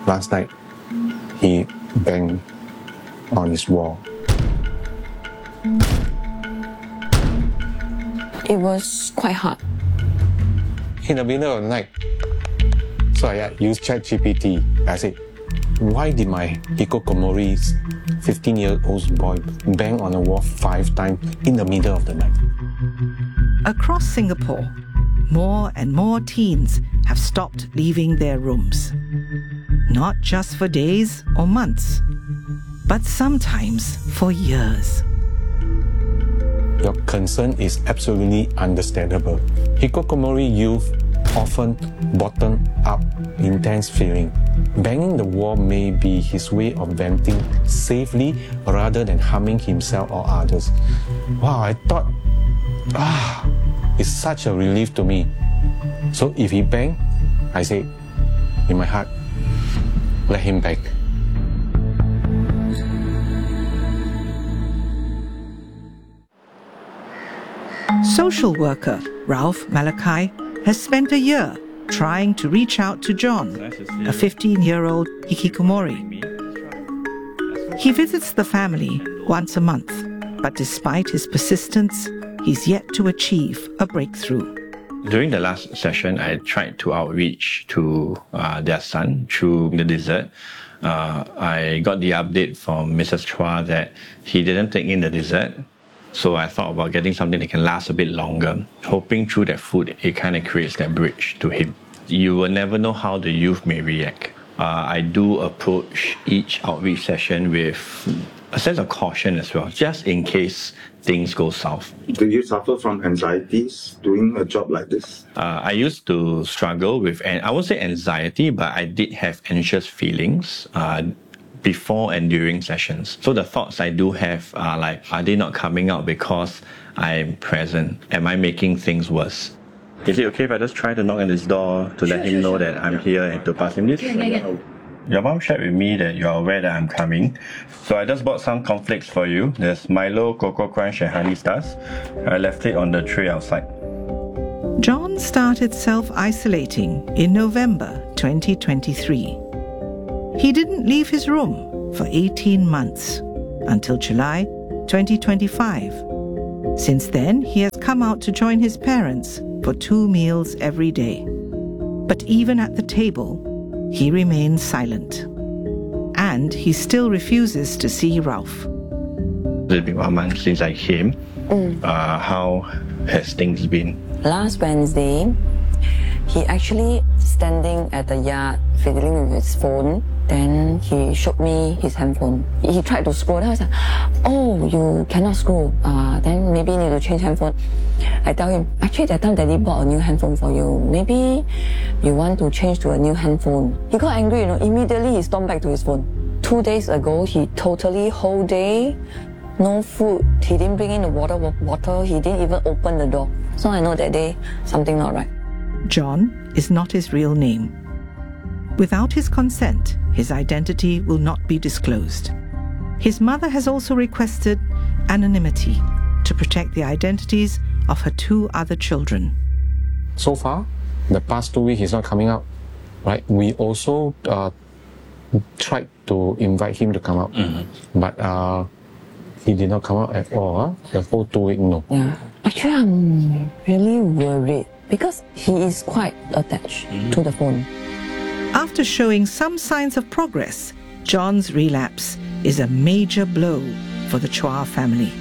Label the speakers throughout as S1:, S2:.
S1: last night he banged on his wall.
S2: It was quite hard.
S1: In the middle of the night, so I used ChatGPT. I said, why did my hikikomori's 15-year-old boy bang on the wall 5 times in the middle of the night?
S3: Across Singapore, more and more teens have stopped leaving their rooms. Not just for days or months, but sometimes for years.
S1: Your concern is absolutely understandable. Hikikomori youth often bottle up intense feeling. Banging the wall may be his way of venting safely rather than harming himself or others. Wow, I thought, it's such a relief to me. So if he bang, I say, in my heart, let him bang.
S3: Social worker Ralph Malachi has spent a year trying to reach out to John, a 15-year-old hikikomori. He visits the family once a month, but despite his persistence, he's yet to achieve a breakthrough.
S4: During the last session, I tried to outreach to their son through the dessert. I got the update from Mrs. Chua that he didn't take in the dessert. So I thought about getting something that can last a bit longer, hoping through that food, it kind of creates that bridge to him. You will never know how the youth may react. I do approach each outreach session with a sense of caution as well, just in case things go south.
S5: Do you suffer from anxieties doing a job like this?
S4: I used to struggle with, and I won't say anxiety, but I did have anxious feelings before and during sessions. So the thoughts I do have are like, are they not coming out because I'm present? Am I making things worse? Is it okay if I just try to knock on his door to let him know that I'm here and to pass him this? Yeah. Your mom shared with me that you're aware that I'm coming. So I just bought some cornflakes for you. There's Milo, Cocoa Crunch and Honey Stars. I left it on the tray outside.
S3: John started self-isolating in November 2023. He didn't leave his room for 18 months, until July 2025. Since then, he has come out to join his parents for 2 meals every day. But even at the table, he remains silent. And he still refuses to see Ralph.
S4: It's been 1 month since I came. How has things been?
S2: Last Wednesday, he actually standing at the yard fiddling with his phone. Then he showed me his handphone. He tried to scroll. Then I was like, oh, you cannot scroll. Then maybe you need to change handphone. I tell him, actually that time Daddy bought a new handphone for you. Maybe you want to change to a new handphone. He got angry, immediately he stormed back to his phone. 2 days ago, he totally whole day, no food. He didn't bring in the water. He didn't even open the door. So I know that day, something not right.
S3: John is not his real name. Without his consent, his identity will not be disclosed. His mother has also requested anonymity to protect the identities of her 2 other children.
S1: So far, the past 2 weeks he's not coming out, right? We also tried to invite him to come out, but he did not come out at all. The whole 2 weeks, no.
S2: Yeah, actually I'm really worried because he is quite attached to the phone.
S3: After showing some signs of progress, John's relapse is a major blow for the Chua family.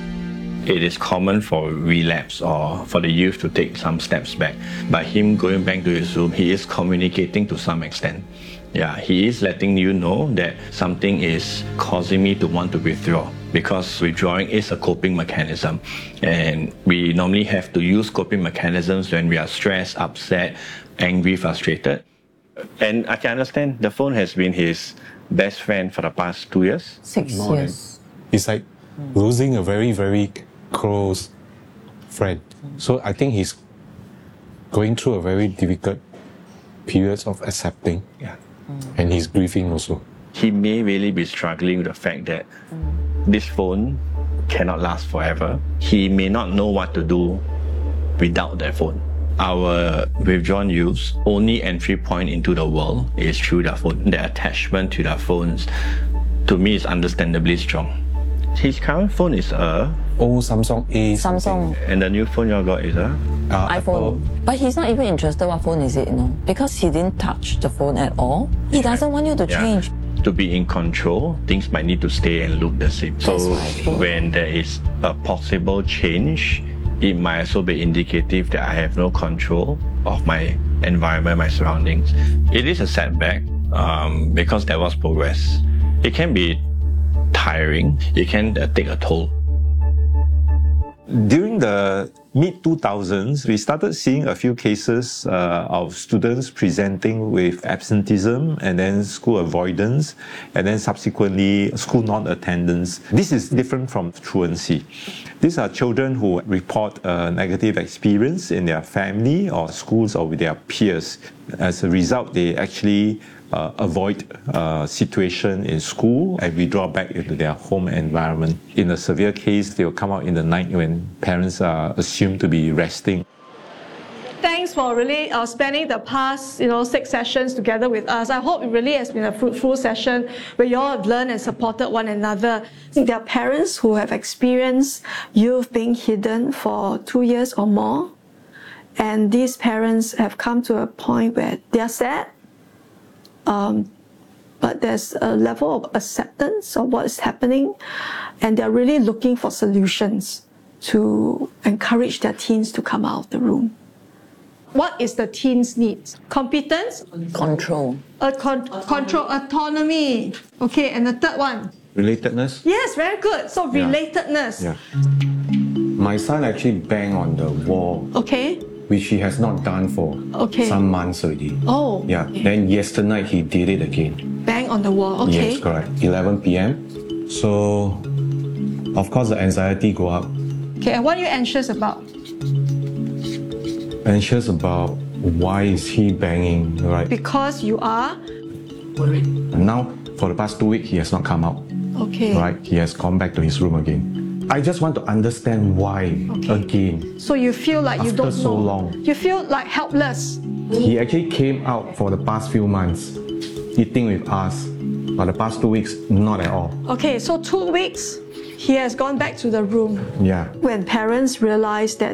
S4: It is common for relapse or for the youth to take some steps back. By him going back to his room, he is communicating to some extent. Yeah, he is letting you know that something is causing me to want to withdraw, because withdrawing is a coping mechanism. And we normally have to use coping mechanisms when we are stressed, upset, angry, frustrated. And I can understand the phone has been his best friend for the past 2 years.
S2: 6 years.
S1: It's like losing a very, very close friend. So I think he's going through a very difficult period of accepting.
S4: Yeah.
S1: And he's grieving also.
S4: He may really be struggling with the fact that this phone cannot last forever. He may not know what to do without that phone. Our withdrawn youth's only entry point into the world is through their phone. Their attachment to their phones, to me, is understandably strong. His current phone is
S1: Old Samsung A.
S2: Samsung,
S4: and the new phone you got is
S2: iPhone.
S1: Apple.
S2: But he's not even interested what phone is it, because he didn't touch the phone at all. He doesn't want you to change.
S4: To be in control, things might need to stay and look the same. So
S2: That's right.
S4: when there is a possible change, it might also be indicative that I have no control of my environment, my surroundings. It is a setback because there was progress. It can be tiring. It can take a toll.
S6: During the mid-2000s, we started seeing a few cases of students presenting with absenteeism and then school avoidance and then subsequently school non-attendance. This is different from truancy. These are children who report a negative experience in their family or schools or with their peers. As a result, they actually avoid situation in school and withdraw back into their home environment. In a severe case, they will come out in the night when parents are assumed to be resting.
S7: Thanks for really spending the past 6 sessions together with us. I hope it really has been a fruitful session where you all have learned and supported one another.
S8: There are parents who have experienced youth being hidden for 2 years or more, and these parents have come to a point where they are sad, but there's a level of acceptance of what is happening, and they're really looking for solutions to encourage their teens to come out of the room.
S7: What is the teens' needs? Competence,
S2: Control.
S7: control, autonomy. Okay, and the third one?
S1: Relatedness.
S7: Yes, very good. So relatedness.
S1: Yeah. My son actually banged on the wall,
S7: Okay.
S1: which he has not done for
S7: Okay.
S1: some months already.
S7: Oh.
S1: Yeah. Then yesterday night he did it again.
S7: Bang on the wall. Okay.
S1: Yes, correct. 11 p.m. So, of course, the anxiety go up.
S7: Okay, and what are you anxious about?
S1: Anxious about why is he banging, right?
S7: Because you are?
S1: And now, for the past 2 weeks, he has not come out.
S7: Okay.
S1: Right? He has gone back to his room again. I just want to understand why again.
S7: So you feel like you
S1: After
S7: don't
S1: so
S7: know.
S1: long.
S7: You feel like helpless.
S1: He actually came out for the past few months, eating with us, but the past 2 weeks, not at all.
S7: Okay, so 2 weeks, he has gone back to the room.
S1: Yeah.
S8: When parents realize that